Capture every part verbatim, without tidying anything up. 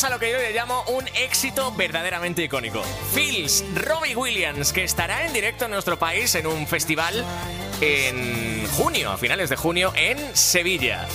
a lo que yo le llamo un éxito verdaderamente icónico. Fields, Robbie Williams, que estará en directo en nuestro país en un festival en junio, a finales de junio, en Sevilla.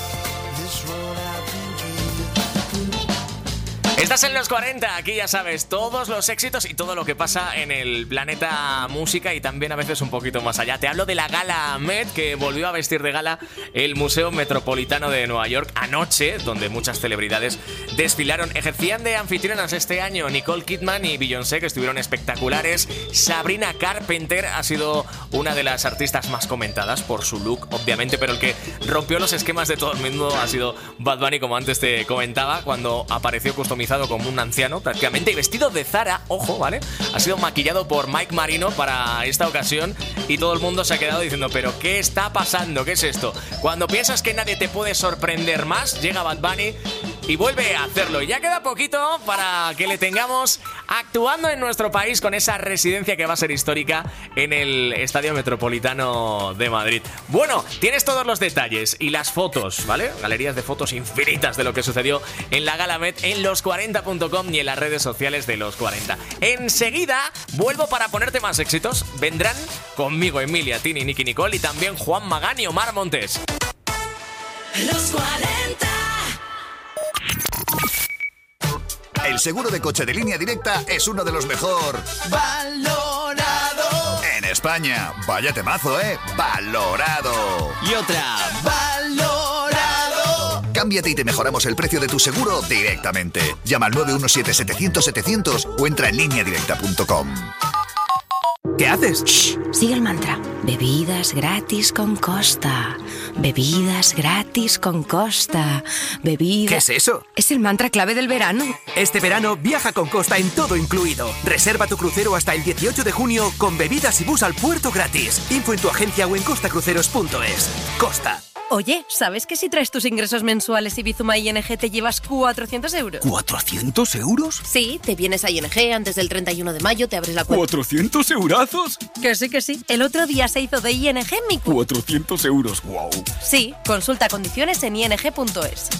Estás en los cuarenta, aquí ya sabes, todos los éxitos y todo lo que pasa en el planeta música y también a veces un poquito más allá. Te hablo de la Gala Met, que volvió a vestir de gala el Museo Metropolitano de Nueva York anoche, donde muchas celebridades desfilaron. Ejercían de anfitrionas este año Nicole Kidman y Beyoncé, que estuvieron espectaculares. Sabrina Carpenter ha sido una de las artistas más comentadas por su look, obviamente, pero el que rompió los esquemas de todo el mundo ha sido Bad Bunny, como antes te comentaba, cuando apareció customizado como un anciano prácticamente y vestido de Zara, ojo, ¿vale? Ha sido maquillado por Mike Marino para esta ocasión y todo el mundo se ha quedado diciendo, ¿pero qué está pasando? ¿Qué es esto? Cuando piensas que nadie te puede sorprender más, llega Bad Bunny y vuelve a hacerlo. Y ya queda poquito para que le tengamos actuando en nuestro país con esa residencia que va a ser histórica en el Estadio Metropolitano de Madrid. Bueno, tienes todos los detalles y las fotos, ¿vale? Galerías de fotos infinitas de lo que sucedió en la Gala Met en los cuarenta punto com y en las redes sociales de Los cuarenta. Enseguida vuelvo para ponerte más éxitos. Vendrán conmigo Emilia, Tini, Nicky Nicole y también Juan Magán y Omar Montes. Los cuarenta. El seguro de coche de Línea Directa es uno de los mejor Valorado en España. Vaya temazo, ¿eh? Valorado. Y otra, valorado. Cámbiate y te mejoramos el precio de tu seguro directamente. Llama al nueve uno siete, setecientos, setecientos o entra en línea directa punto com. ¿Qué haces? Shh, sigue el mantra. Bebidas gratis con Costa. Bebidas gratis con Costa. Bebidas... ¿Qué es eso? Es el mantra clave del verano. Este verano viaja con Costa en todo incluido. Reserva tu crucero hasta el dieciocho de junio con bebidas y bus al puerto gratis. Info en tu agencia o en costa cruceros punto es. Costa. Oye, ¿sabes que si traes tus ingresos mensuales y Bizuma I N G te llevas cuatrocientos euros? ¿cuatrocientos euros? Sí, te vienes a I N G antes del treinta y uno de mayo, te abres la cuenta. ¿cuatrocientos eurazos? Que sí, que sí. El otro día se hizo de I N G mi cuenta. cuatrocientos euros, wow. Sí, consulta condiciones en i n g punto es.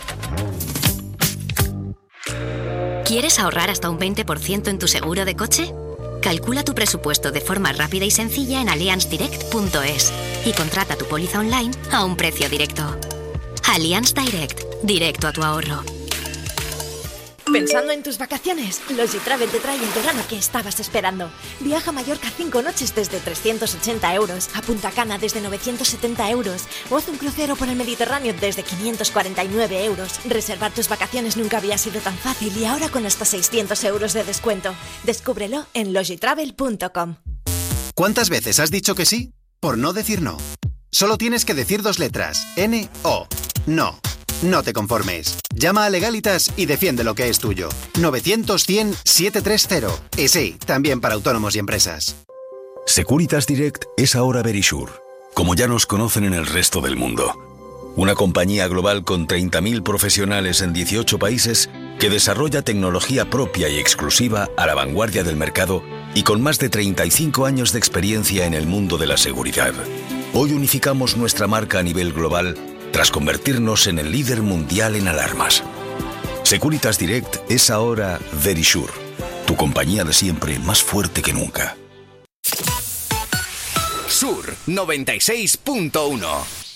¿Quieres ahorrar hasta un veinte por ciento en tu seguro de coche? Calcula tu presupuesto de forma rápida y sencilla en allianz direct punto es y contrata tu póliza online a un precio directo. Allianz Direct, directo a tu ahorro. Pensando en tus vacaciones, Logitravel te trae el verano que estabas esperando. Viaja a Mallorca cinco noches desde trescientos ochenta euros, a Punta Cana desde novecientos setenta euros o haz un crucero por el Mediterráneo desde quinientos cuarenta y nueve euros. Reservar tus vacaciones nunca había sido tan fácil y ahora con hasta seiscientos euros de descuento. Descúbrelo en logitravel punto com. ¿Cuántas veces has dicho que sí? Por no decir no. Solo tienes que decir dos letras. N O. No. No te conformes. Llama a Legalitas y defiende lo que es tuyo. novecientos, cien, setecientos treinta. Y sí, también para autónomos y empresas. Securitas Direct es ahora Verisure, como ya nos conocen en el resto del mundo. Una compañía global con treinta mil profesionales en dieciocho países que desarrolla tecnología propia y exclusiva a la vanguardia del mercado y con más de treinta y cinco años de experiencia en el mundo de la seguridad. Hoy unificamos nuestra marca a nivel global tras convertirnos en el líder mundial en alarmas. Securitas Direct es ahora Verisure, tu compañía de siempre más fuerte que nunca. Sur noventa y seis punto uno.